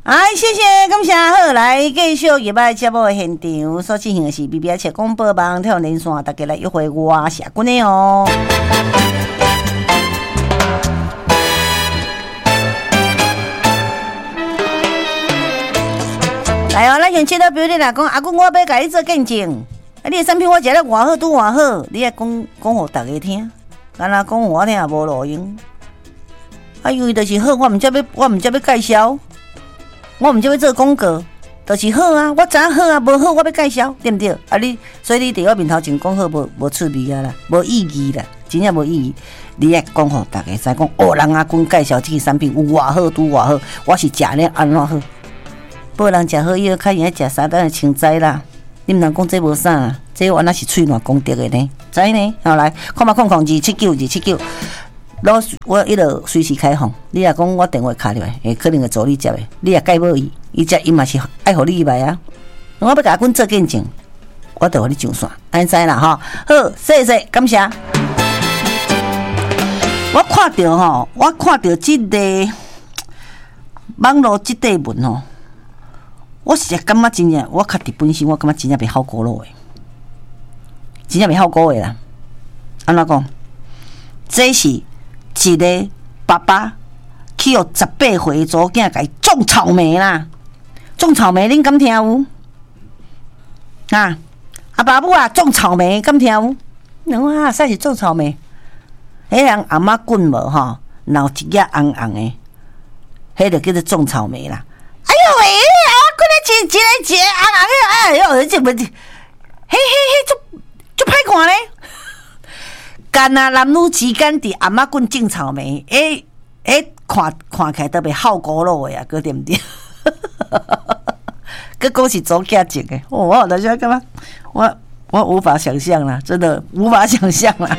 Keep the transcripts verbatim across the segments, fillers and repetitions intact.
哎，谢谢，感谢好，来继续入来节目的现场，所进行的是 B B S 广播网跳连线，大家来约会我社群的哦。来哦，咱先切到标题啦，讲阿公，我要甲你做见证，啊，你的产品我食了偌好，拄偌好，你爱讲讲互大家听，干那讲我听也无路用。啊，因为就是好，我毋则要，我毋则要介绍。我毋就要做广告，就是好啊！我知影好啊，无好我要介绍，对不对？啊你，所以你伫我面头前讲好，无无趣味啊啦，无意义啦，真正无意义。你也讲互大家知讲，哦，人阿公介绍这个产品有偌好，拄偌好，我是食了安怎好？无人食好，伊要看人家食啥，当然清知啦。你毋通讲这无啥啦，这原来是喙暖功德的呢，知呢？好来，看嘛，看看二七九二七九。老我一路随时开放，你若讲我电话卡入来，会可能会做你接的，你也介无伊，伊接伊嘛是爱互你入来啊。我要甲阿君做见证，我就互你上线，安知啦吼。好，谢谢，感谢。我看到吼，我看到即个网络即块文吼，我是感觉真正，我家己本身我感觉真正袂好过路的，真正袂好过的啦。安怎讲？这是。一个爸爸去互十八岁祖囝甲伊种草莓啦，种草莓恁敢听有？啊，啊爸母啊种草莓敢听有？我啊说是种草莓，迄人阿嬷棍无吼，闹一叶红红的，迄就叫做种草莓啦。哎呦喂，啊棍咧一一个一个红红的，哎呦，这问题，嘿嘿嘿，就就歹看咧。干啊，男女之间伫阿嬷棍种草莓，诶、欸、诶、欸，看看起来都袂好古老的啊，哥对不对？佮讲是祖囝种的，哦，我当时干嘛？我我无法想象啦，真的无法想象啦。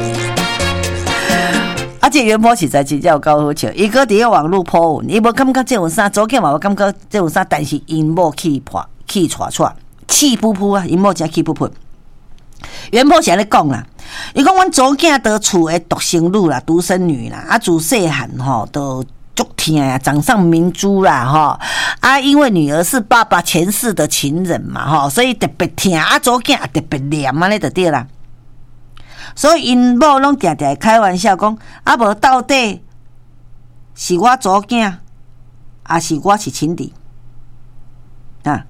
啊，这原坡实在真正有够好笑，伊个伫个网络po文，伊无感觉这有啥，祖囝嘛无感觉这有啥，但是因某气破气喘喘，气噗噗啊，因某真气噗噗。原坡是安尼讲啦，伊讲阮祖囝伫厝的独生女啦、独生女啦，啊自细汉吼都足疼啊，掌上明珠啦吼，啊因为女儿是爸爸前世的情人嘛吼，所以特别疼，啊祖囝也特别黏安尼就对啦。所以因某拢定定开玩笑讲，啊无到底是我祖囝，还是我是亲弟啊？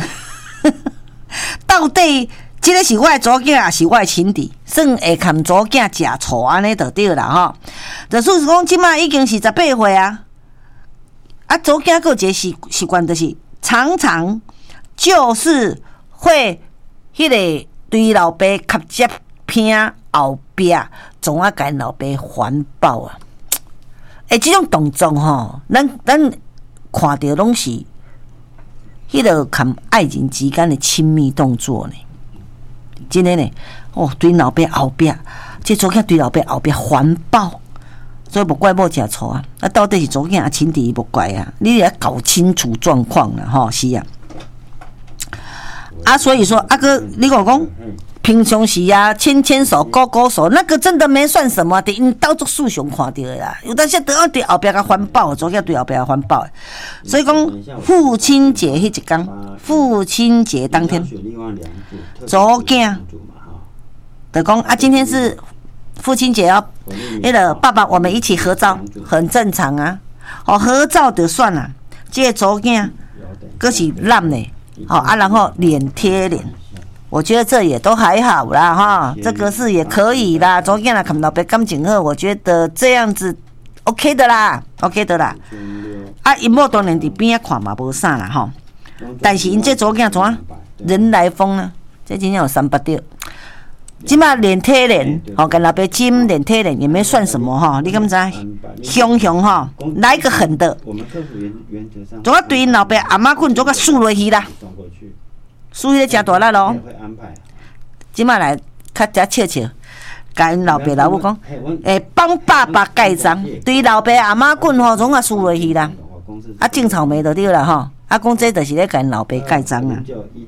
到底？这个是我的祖囝，也是我的亲弟，算会含祖囝食醋安尼就对啦吼。就是讲，即马已经是十八岁啊，啊，祖囝个一个习习惯，就是常常就是会迄个对老爸磕接拼后壁，总啊甲老爸环抱啊。诶，即种动作吼，咱咱看到拢是迄个含爱情之间的亲密动作呢。真的呢，哦，对老爸后壁，这祖囝对老爸后壁环抱，所以无怪某食醋啊！啊，到底是祖囝啊亲弟无怪啊，你也要搞清楚状况啦，吼，是啊。啊，所以说阿哥，你讲讲，平常时啊，牵牵手、勾勾手，那个真的没算什么的，因到处树熊看到的啦。有当时得要对后壁甲环抱，祖囝对后壁甲环抱，所以讲父亲节迄一天，父亲节当天，祖囝就讲啊，今天是父亲节哦，那个爸爸我们一起合照，很正常啊。哦，合照就算了，这个祖囝佫是烂的，哦啊，然后脸贴脸。我觉得这也都还好啦哈，这个是也可以啦。昨天啦看到别感情好，我觉得这样子 OK 的啦 ，OK 的啦。啊，因某当然伫边仔看嘛无啥啦哈，但是因这昨天怎啊人来疯啊，这真正有三八掉。即马脸贴脸，吼跟老爸亲脸贴脸也没算什么哈，你敢知？凶凶哈，来个狠的，怎啊对因老爸阿妈棍做个输落去啦。输迄个真大力咯，即摆来较只笑笑，甲因老爸老母讲，诶，帮爸爸盖章，对老爸阿妈棍吼，总啊输落去啦，啊种草莓就对啦吼，啊讲这就是咧甲因老爸盖章啊。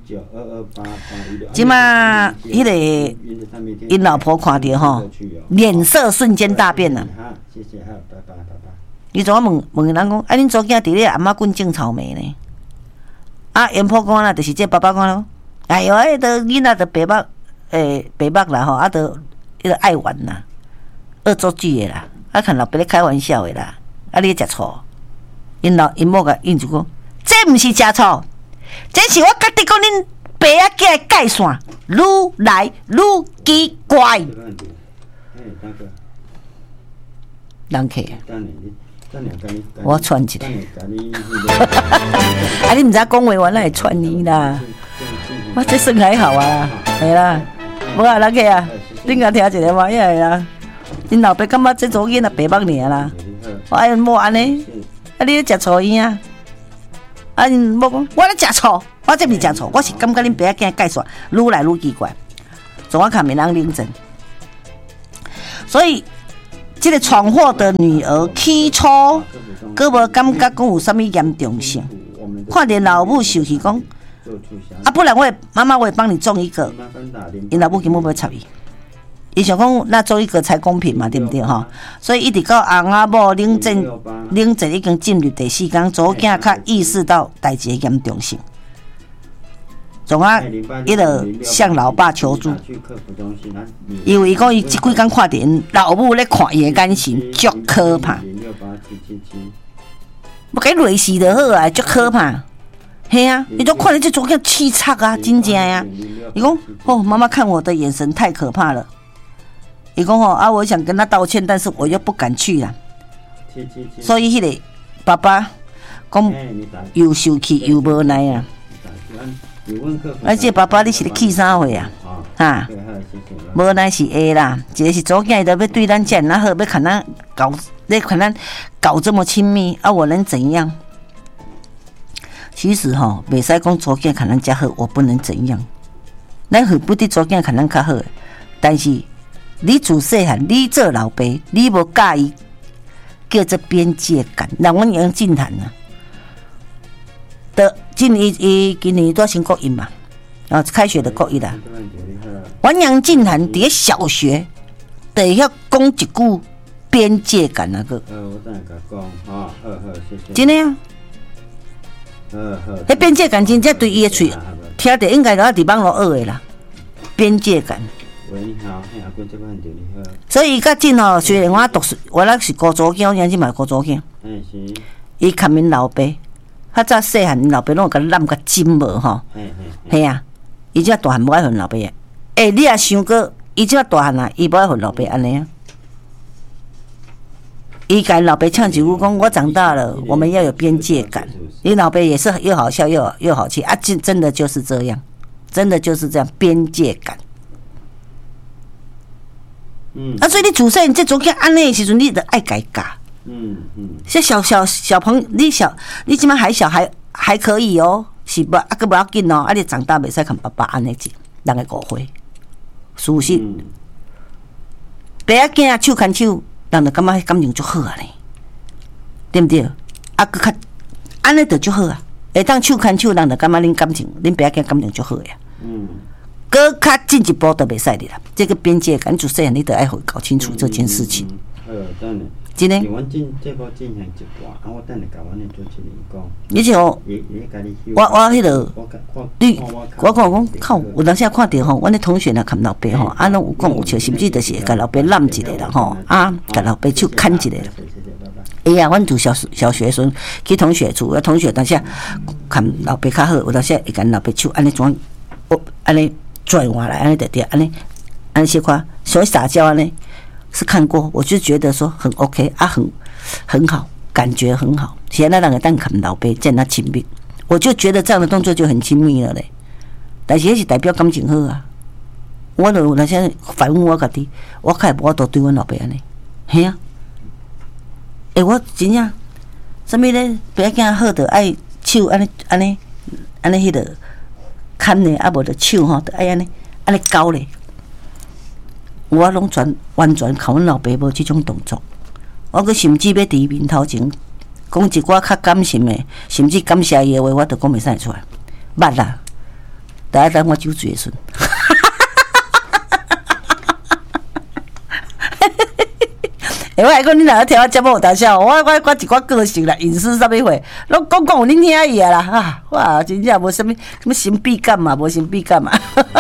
即摆迄个因老婆看到吼，脸色瞬间大变了。 伊怎啊问问人讲，啊，恁祖囝伫咧阿嬷棍种草莓呢？啊，袁婆讲啦，就是这爸爸讲咯。哎哟，迄个囡仔着白目，诶，白目啦吼，啊，着迄个爱玩啦，恶作剧的啦，啊，看老爸咧开玩笑的啦，啊，你食醋？因老因某甲因就讲，这毋是食醋，这是我甲你讲恁爸仔囝的界线，愈来愈奇怪。人客。我串一个，啊！你毋知讲话，我哪会串你啦？我这算还好啊，系啦。无啊，人客啊，恁甲听一个嘛，因为啦，恁老爸感觉这组囡仔白目尔啦。我哎无安尼，啊！你咧食醋烟啊？啊！因某讲，我咧食醋，我这毋是食醋，我是感觉恁爸仔囝介绍愈来愈奇怪，总我看没人认真，所以。这个闯祸的女儿起初，佫无感觉讲有啥物严重性，看见老母受气讲，啊，不然我也妈妈我也帮你种一个，因老母根本不会插伊，伊想讲那种一个才公平嘛，对不对哈？所以一直到翁仔某冷静冷静已经进入第四天，祖囝较意识到代志的严重性。总啊，伊就向老爸求助，因为伊讲伊即几工看见老母咧看伊的眼神足可怕，要给累死就好啊，足可怕。嘿啊，你都看你这种叫气差啊，真正呀。伊讲哦，妈妈看我的眼神太可怕了。伊讲哦啊，我想跟他道歉，但是我又不敢去啦。所以迄个爸爸讲又受气又无奈啊。而且爸爸你是咧气啥货啊？哈，无奈是会啦，一个是祖囝，伊都要对咱这样好，要看咱搞，咧看咱搞这么亲密啊，我能怎样？其实吼，袂使讲祖囝看咱较好，我不能怎样。咱何不得祖囝看咱较好？但是你自细汉，你做老爸，你无介意叫做边界感，让阮杨进谈啊。的今年伊今年都升国一嘛，啊，开学的国一啦。王阳进涵伫小学，得要讲一句边界感那个。呃，我等下甲讲，好，好好，谢谢。真的啊。呃，好。迄边界感真正对伊的嘴，听着应该都伫网络学的啦。边界感。喂，你好，嘿，阿贵这边对你好。所以甲进哦，虽然我读书，我那是高祖囝，我娘子嘛高祖囝。嗯是。伊看恁老爸。较早细汉，老爸拢有甲揽甲紧无吼，嘿啊！伊即大汉无爱恨老爸啊。诶、欸，你也想过，伊即大汉啊，伊无爱恨老爸安尼啊。伊甲老爸呛几句讲：“我长大了，我们要有边界感。”你老爸也是又好笑又又好气啊！真真的就是这样，真的就是这样边界感。嗯。啊，所以你自细这种囝安尼的时阵，你得爱改教。嗯嗯，像小小小朋友，你小你即摆还小还还可以哦，是不？啊，个不要紧哦，啊，你长大袂使看爸爸安尼子，人个误会，事实。爸仔囝手牵手，人就感觉感情足好啊咧，对不对？啊，佮较安尼就足好啊，会当手牵手，人就感觉恁感情，恁爸仔囝感情足好呀。嗯，佮较进一步都袂使的啦，这个边界感，就细汉你得爱会搞清楚这件事情。呃，当然。真诶，阮进这个进行一半，啊，我等下甲阮的主持人讲。你像我我迄个，你我讲讲靠，有当时看到吼，阮的同学若看老爸吼，啊，拢有讲有笑，甚至就是会甲老爸揽一个啦吼，啊，甲老爸手牵一个啦。哎呀，阮读小小学时阵去同学厝，同学当时看老爸较好，有当时会甲老爸手安尼转，我安尼转换来，安尼就对，安尼安尼小可小撒娇安尼。是看过，我就觉得说很 OK 啊，很很好，感觉很好。现在那个蛋看老爸见他亲密，我就觉得这样的动作就很亲密了嘞。但是那是代表感情好啊。我就那些反问我家己，我开我都对阮老爸安尼，嘿啊。诶、欸，我真正什么咧？爸囝好着爱手安尼安尼安尼迄个牵咧，啊无着手吼，着爱安尼安尼交咧。我拢全完全靠阮老爸无即种动作，我阁甚至要伫伊面头前讲一寡较感性的，甚至感谢伊的话，我都讲袂使出来。捌啦，大家等我酒醉的时阵， 哎，我来讲，你若听我节目有当笑，我我我一寡个性啦、隐私啥物货，拢讲讲有恁听伊啊啦，啊，哇，真正无啥物什么神秘感嘛，无神秘感嘛。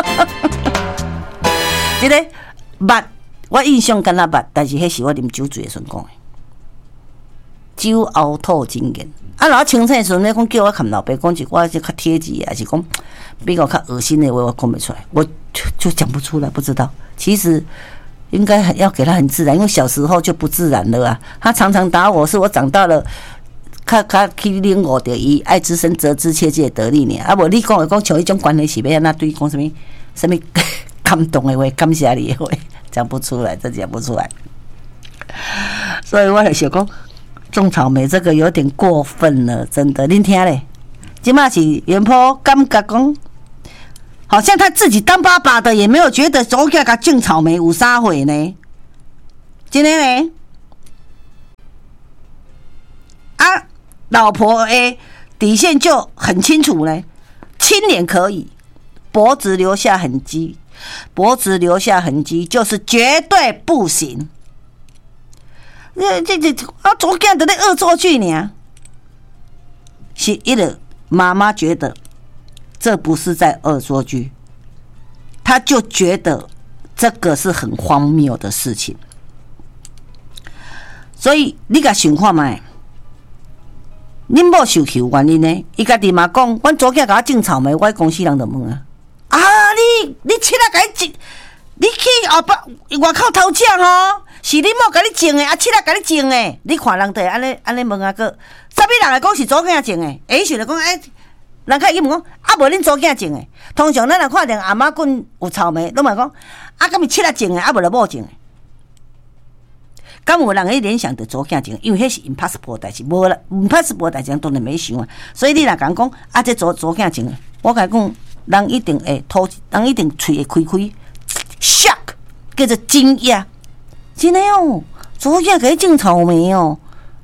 即个捌，我印象敢若捌，但是迄是我啉酒醉的时阵讲的。酒熬吐真言，啊，然后清醒的时阵咧，讲叫我含老爸讲一寡就较贴字，还是讲比较较恶心的话，我讲不出来，我就就讲不出来，不知道。其实应该要给他很自然，因为小时候就不自然了啊。他常常打我，是我长大了，较较去领悟到伊爱之深责之切这个道理呢。啊，无你讲的讲像迄种关系是要安那对讲什么什么感动的话，感谢你的话，讲不出来，真讲不出来。所以我就想讲，种草莓这个有点过分了，真的。恁听咧，即马是元坡感觉讲，好像他自己当爸爸的也没有觉得走起来种草莓有啥回呢？真的呢？啊，老婆的底线就很清楚呢，亲脸可以，脖子留下痕迹，脖子留下痕迹就是绝对不行。这这这啊，昨天在那恶作剧呢，是一个妈妈觉得这不是在恶作剧，她就觉得这个是很荒谬的事情。所以你甲想看卖，恁某受气有原因呢？伊家己嘛讲，阮昨天甲我种草莓，我公司人就问啊，啊你你七仔甲伊种，你去后北外口偷抢哦？是恁某甲你种的，啊，七仔甲你种的，你看人对安尼安尼问啊个，啥物人来讲是左囝种的？哎，想着讲哎，人家伊问讲啊，无恁左囝种的。通常咱若看见阿妈棍有草莓，拢嘛讲啊，敢是七仔种的，啊无就某种的。敢有人去联想着左囝种的？因为迄是 impossible 代志，无啦 impossible 代志，人当然没想啊。所以你若讲讲啊，这左左囝种的，我甲讲，人一定会吐，人一定嘴会开开 ，shock 叫做惊讶。真的哦，昨天给伊种草莓哦，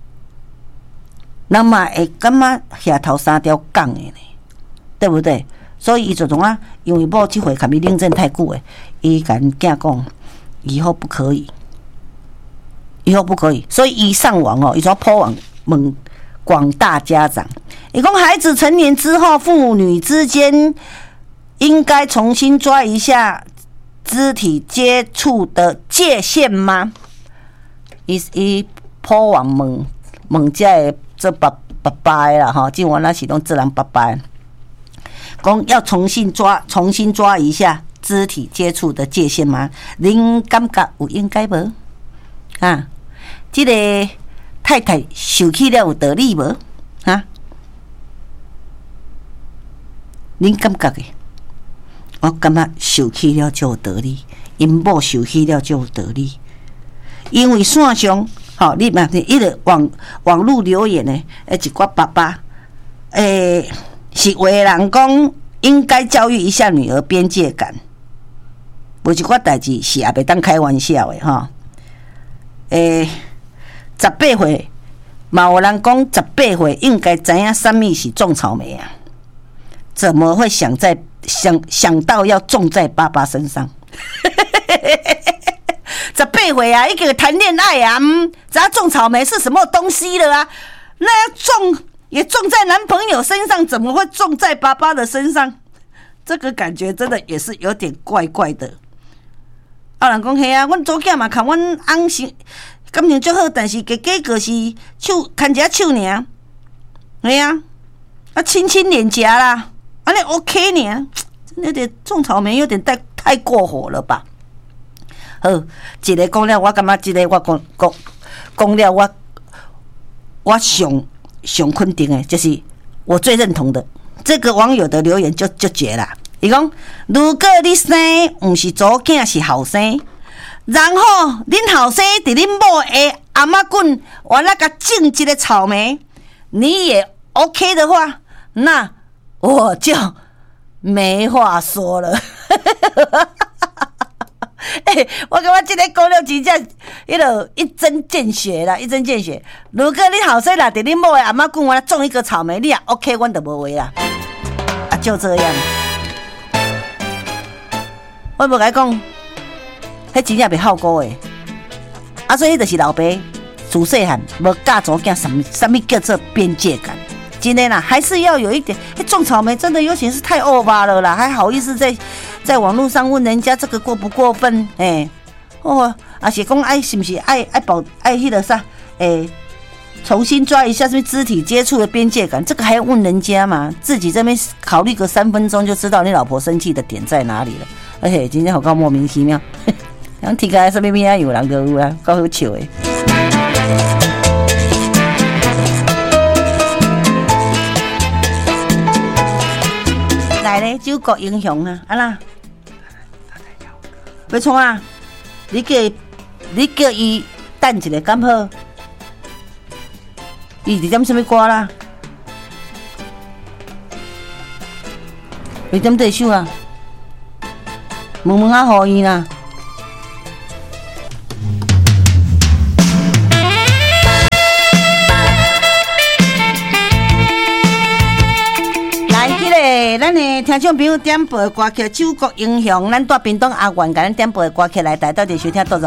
人嘛会感觉下头三条杠的呢，对不对？所以伊就从啊，因为某即回甲伊领证太久诶，伊甲囝讲，以后不可以，以后不可以。所以伊上网哦，伊说抛网问广大家长，伊讲孩子成年之后，父女之间应该重新抓一下肢体接触的界限吗？伊伊破网问问这个这爸爸爸啦哈，今晚那是拢这人爸爸，讲要重新抓重新抓一下肢体接触的界限吗？您感觉有应该无？啊，这个太太受气了有道理无？啊，您感觉的？我感觉受气了就有道理，因某受气了就有道理。因为线上，吼、哦，你嘛，伊个网网络留言呢，诶，一寡爸爸，诶、欸，是有的人讲应该教育一下女儿边界感，有一寡代志是也袂当开玩笑的吼。诶、欸，十八岁，嘛有人讲十八岁应该知影什么是种草莓啊？怎么会想在想想到要种在爸爸身上？十八岁啊，一个谈恋爱啊，嗯，只要种草莓是什么东西了啊？那要种也种在男朋友身上，怎么会种在爸爸的身上？这个感觉真的也是有点怪怪的。啊，人讲嘿啊，阮祖囝嘛，看阮翁是感情足好，但是家家就是手牵一下手尔，嘿啊，啊亲亲脸颊啦。安尼 OK 呢，真的有点种草莓有点太太过火了吧？好，一个讲了，我感觉这个我讲讲讲了，我我上上肯定的，就是我最认同的这个网友的留言就就绝了。伊讲，如果你生不是左囝是后生，然后恁后生伫恁某的阿嬷棍完了甲种一个草莓，你也 OK 的话，那我就没话说了。欸、我感觉这个讲了真正，迄个一针见血啦，一针见血。如果你后生啦，伫恁某的阿嬷讲我种一个草莓，你也 OK， 阮就无话啦。啊，就这样。我无甲你讲，迄真正袂好过诶。 啊，所以就是老爸自细汉无教查囝什么什么叫做边界感。今天啦，还是要有一点。欸、种草莓真的有些是太 over 了啦，还好意思在在网络上问人家这个过不过分？哎、欸，哦，而且讲爱是不是爱爱保爱迄个啥？哎、欸，重新抓一下什么肢体接触的边界感，这个还要问人家嘛？自己这边考虑个三分钟就知道你老婆生气的点在哪里了。而且今天好搞莫名其妙，然后听起来什么边啊有人就有啦，够好笑的。来咧，九国英雄啊，啊啦，要创啊？你叫你叫伊等一下，敢好？伊伫点什么歌啦？为点对手啊？问问啊，互伊啦。咱的听众朋友点播的歌曲《九国英雄》，咱带屏东阿元，甲咱点播的歌曲来，大家到底收听多少？